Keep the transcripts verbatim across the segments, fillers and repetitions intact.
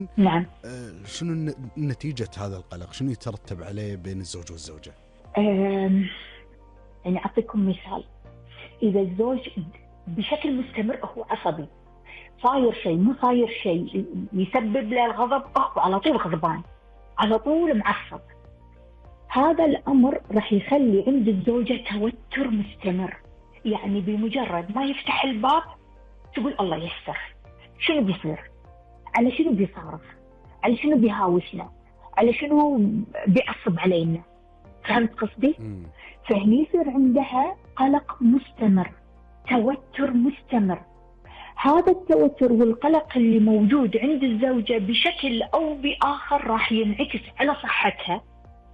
نعم. آه، شنو الن- نتيجة هذا القلق؟ شنو يترتب عليه بين الزوج والزوجة؟ أم، يعني أعطيكم مثال. إذا الزوج بشكل مستمر هو عصبي، صاير شيء مو صاير شيء يسبب له الغضب، أه على طول غضبان، على طول معصب، هذا الأمر راح يخلي عند الزوجة توتر مستمر. يعني بمجرد ما يفتح الباب تقول الله يستر، شنو بيصير؟ على شنو بيصارف؟ على شنو بيهاوشنا؟ على شنو بيعصب علينا؟ فهمت قصدي؟ مم. فهني يصير عندها قلق مستمر، توتر مستمر. هذا التوتر والقلق اللي موجود عند الزوجة بشكل أو بآخر راح ينعكس على صحتها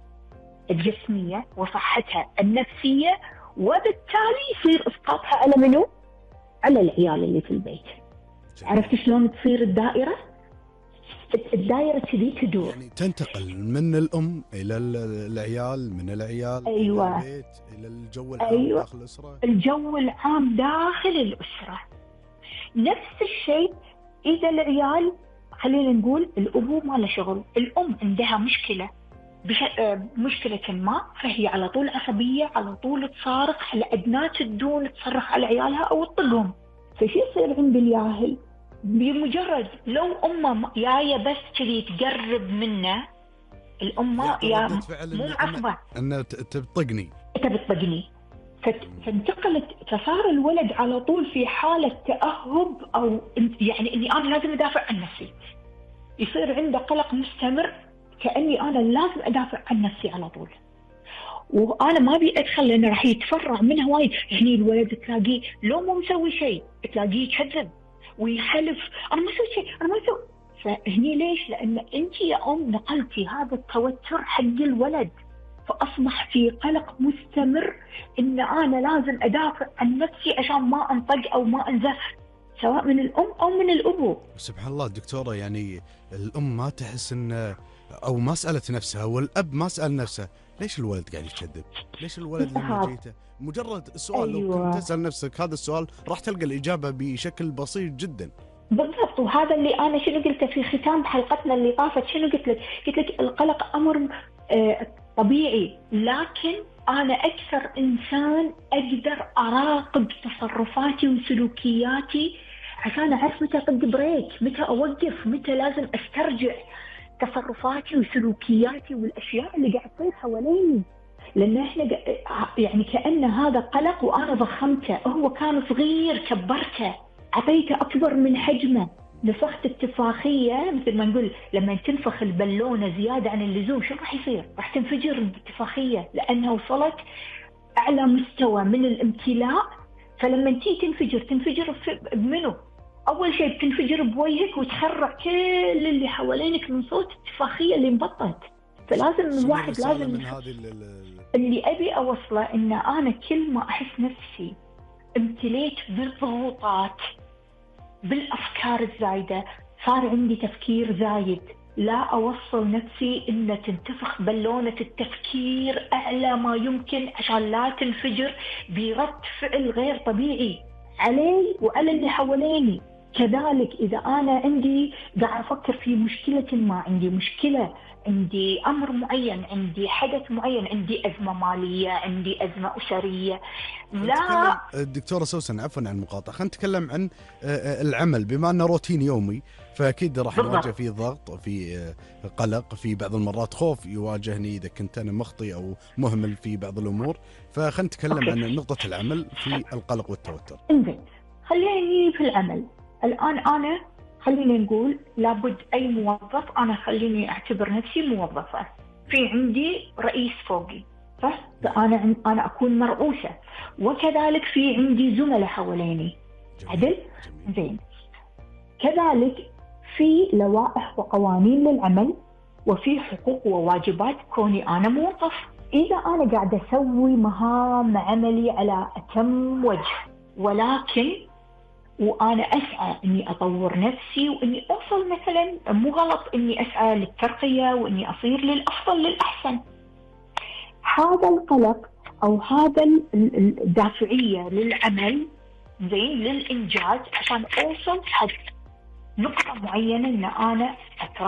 الجسمية وصحتها النفسية، وبالتالي يصير إسقاطها على منو؟ على العيال اللي في البيت. جميل. عرفت شلون تصير الدائرة؟ الدائرة كذي تدور. يعني تنتقل من الأم إلى ال- العيال، من العيال إلى أيوة، البيت، إلى الجو العام أيوة، داخل الأسرة. الجو العام داخل الأسرة. نفس الشيء إذا العيال، خلينا نقول الأبو ما له شغل، الأم عندها مشكلة بش... آه، مشكلة ما، فهي على طول عصبية، على طول تصارخ، على أدنى تدون تصرخ على عيالها أو تطقهم. فشي يصير عند الياهل؟ بمجرد لو أمه جاية بس كذي تقرب منه، الأمة يعطي يا ردة فعل مو إن إن معصبة، إن ت- تبطقني. أنت بتطقني. فانتقلت، فصار الولد على طول في حالة تأهب، أو يعني إني أنا لازم أدافع عن نفسي. يصير عنده قلق مستمر، كأني أنا لازم أدافع عن نفسي على طول، وأنا ما أبي أدخل لأنه راح يتفرع منها وايد. يعني الولد تلاقيه لو مو مسوي شيء تلاقيه يكذب ويحلف أنا ما سويت شيء، أنا ما سويت. فهني ليش؟ لأن أنت يا أم نقلتي هذا التوتر حق الولد، فأصبح في قلق مستمر إن أنا لازم أدافع عن نفسي عشان ما أنطق أو ما أنزف، سواء من الأم أو من الأبو. سبحان الله دكتورة، يعني الأم ما تحس إن، أو ما سألت نفسها، والأب ما سأل نفسه ليش الولد قاعد يكذب؟ ليش الولد لما هذا جيته؟ مجرد السؤال لو كنت أيوة تسأل نفسك هذا السؤال راح تلقى الإجابة بشكل بسيط جدا. بالضبط. وهذا اللي أنا شنو قلته في ختام حلقتنا اللي طافت، شنو قلت لك؟ قلت لك القلق أمر آه، طبيعي، لكن أنا أكثر إنسان أقدر أراقب تصرفاتي وسلوكياتي عشان أعرف متى أطق بريك، متى أوقف، متى لازم أسترجع تصرفاتي وسلوكياتي والأشياء اللي قاعد تصير حواليني. لأن إحنا قا- يعني كأن هذا قلق وأنا ضخمته، هو كان صغير كبرته، أعطيته أكبر من حجمه، نفخت التفاخية مثل ما نقول لما تنفخ البالونة زيادة عن اللزوم شو راح يصير؟ راح تنفجر التفاخية لأنها وصلت أعلى مستوى من الامتلاء. فلما تيجي تنفجر تنفجر في- بمنو؟ أول شيء بتنفجر بوجهك وتخرع كل اللي حوالينك من صوت التفاخية اللي انبطت. فلازم شنو الواحد الرسالة لازم من يخ... هذه ال- ال- اللي أبي أوصله إن أنا كل ما أحس نفسي امتليت بالضغوطات، بالأفكار الزايدة، صار عندي تفكير زايد، لا أوصل نفسي إن تنتفخ بالونة التفكير أعلى ما يمكن عشان لا تنفجر برد فعل غير طبيعي علي وعلى اللي حواليني. كذلك إذا أنا عندي قاعد أفكر في مشكلة، ما عندي مشكلة، عندي أمر معين، عندي حدث معين، عندي أزمة مالية، عندي أزمة أسرية، خلينا لا. نتكلم الدكتورة سوسن، عفوا عن المقاطعة، خلينا نتكلم عن آه، آه، العمل، بما أنه روتين يومي فأكيد راح نواجه بالضبط. فيه ضغط، في آه، قلق، في بعض المرات خوف يواجهني إذا كنت أنا مخطي أو مهمل في بعض الأمور. فخلينا نتكلم أوكي، عن نقطة العمل في القلق والتوتر. انزين، خليني في العمل. الآن أنا خليني نقول لابد أي موظف، أنا خليني أعتبر نفسي موظفة، في عندي رئيس فوقي، صح؟ فأنا عن- أنا أكون مرؤوسة، وكذلك في عندي زملاء حواليني. جميل عدل؟ جميل. زين. كذلك في لوائح وقوانين للعمل، وفي حقوق وواجبات كوني أنا موظف. إذا أنا قاعدة أسوي مهام عملي على أتم وجه، ولكن وأنا أسعى إني أطور نفسي وإني أوصل، مثلا مو غلط إني أسعى للترقية وإني أصير للأفضل للأحسن، هذا القلق أو هذا ال- ال- الدافعية للعمل، زين، للإنجاز عشان أوصل حق نقطة معينة ان انا